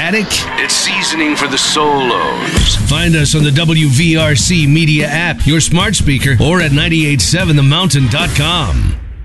Attic? It's seasoning for the solos. Find us on the WVRC Media app, your smart speaker, or at 987themountain.com.